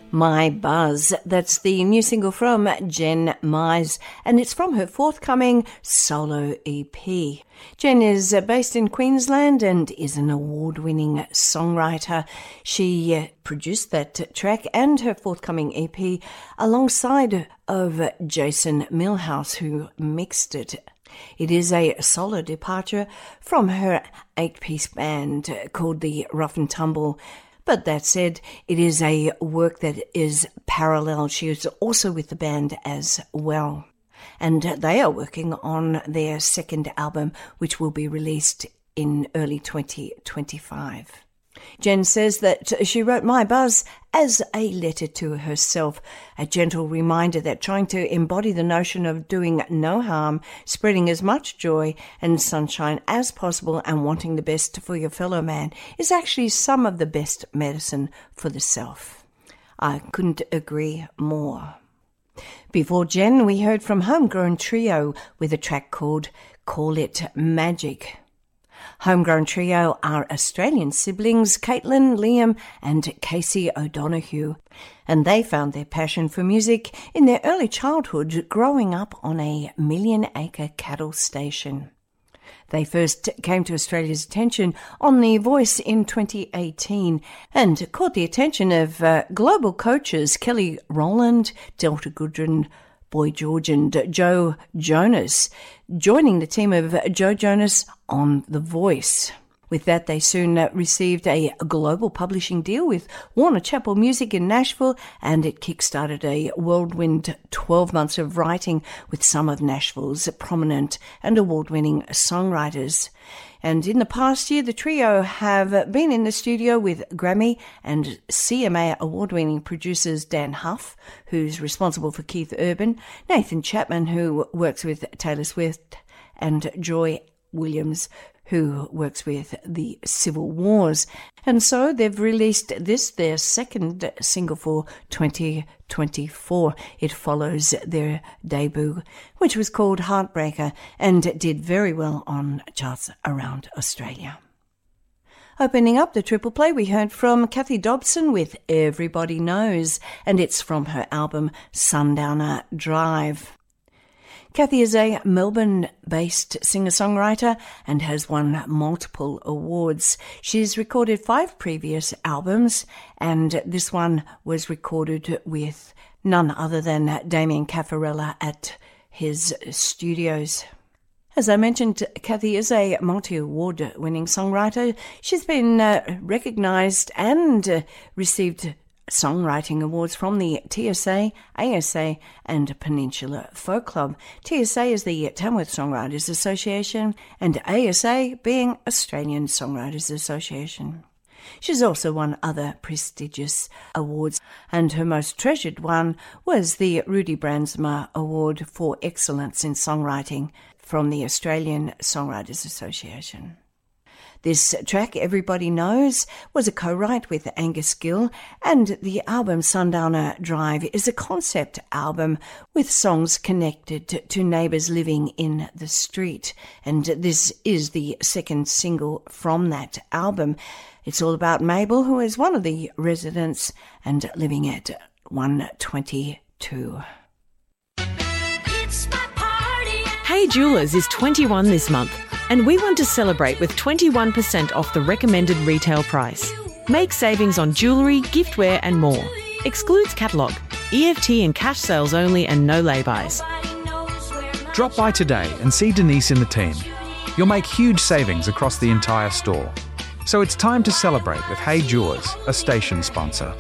My Buzz. That's the new single from Jen Mize, and it's from her forthcoming solo EP. Jen is based in Queensland and is an award-winning songwriter. She produced that track and her forthcoming EP alongside of Jason Millhouse, who mixed it. It is a solo departure from her 8-piece band called the Rough and Tumble. But that said, it is a work that is parallel. She is also with the band as well. And they are working on their second album, which will be released in early 2025. Jen says that she wrote My Buzz as a letter to herself, a gentle reminder that trying to embody the notion of doing no harm, spreading as much joy and sunshine as possible and wanting the best for your fellow man is actually some of the best medicine for the self. I couldn't agree more. Before Jen, we heard from Homegrown Trio with a track called Call It Magic. Homegrown Trio are Australian siblings Caitlin, Liam and Casey O'Donoghue, and they found their passion for music in their early childhood growing up on a million-acre cattle station. They first came to Australia's attention on The Voice in 2018 and caught the attention of global coaches Kelly Rowland, Delta Goodrem, Boy George and Joe Jonas, joining the team of Joe Jonas on The Voice. With that, they soon received a global publishing deal with Warner Chappell Music in Nashville, and it kick-started a whirlwind 12 months of writing with some of Nashville's prominent and award-winning songwriters. And in the past year, the trio have been in the studio with Grammy and CMA award-winning producers Dan Huff, who's responsible for Keith Urban, Nathan Chapman, who works with Taylor Swift, and Joy Williams, who works with the Civil Wars. And so they've released this, their second single for 2024. It follows their debut, which was called Heartbreaker, and did very well on charts around Australia. Opening up the triple play, we heard from Kathy Dobson with Everybody Knows, and it's from her album Sundowner Drive. Kathy is a Melbourne-based singer-songwriter and has won multiple awards. She's recorded 5 previous albums, and this one was recorded with none other than Damien Caffarella at his studios. As I mentioned, Kathy is a multi-award winning songwriter. She's been recognised and received songwriting awards from the TSA, ASA and Peninsula Folk Club. TSA is the Tamworth Songwriters Association and ASA being Australian Songwriters Association. She's also won other prestigious awards, and her most treasured one was the Rudy Brandsma Award for Excellence in Songwriting from the Australian Songwriters Association. This track, Everybody Knows, was a co-write with Angus Gill, and the album Sundowner Drive is a concept album with songs connected to neighbours living in the street. And this is the second single from that album. It's all about Mabel, who is one of the residents and living at 122. Hey Jewelers is 21 this month, and we want to celebrate with 21% off the recommended retail price. Make savings on jewellery, giftware and more. Excludes catalogue. EFT and cash sales only and no lay-bys. Drop by today and see Denise and the team. You'll make huge savings across the entire store. So it's time to celebrate with Hey Jewelers, a station sponsor.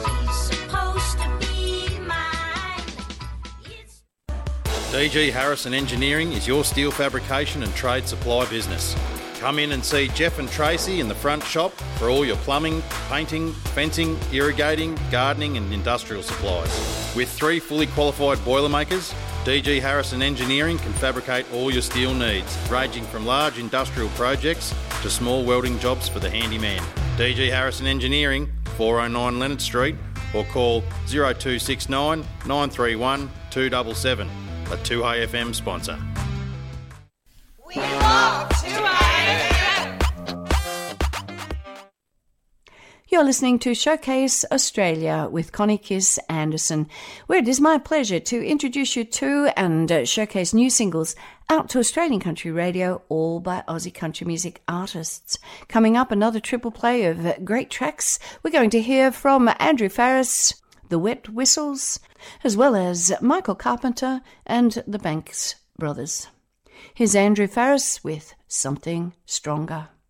DG Harrison Engineering is your steel fabrication and trade supply business. Come in and see Jeff and Tracy in the front shop for all your plumbing, painting, fencing, irrigating, gardening and industrial supplies. With 3 fully qualified Boilermakers, DG Harrison Engineering can fabricate all your steel needs, ranging from large industrial projects to small welding jobs for the handyman. DG Harrison Engineering, 409 Leonard Street, or call 0269 931 277. A 2AFM sponsor. We love 2AFM. You're listening to Showcase Australia with Connie Kiss Anderson, where it is my pleasure to introduce you to and showcase new singles out to Australian country radio, all by Aussie country music artists. Coming up, another triple play of great tracks. We're going to hear from Andrew Farriss, the Wet Whistles, as well as Michael Carpenter and the Banks Brothers. Here's Andrew Farriss with Something Stronger.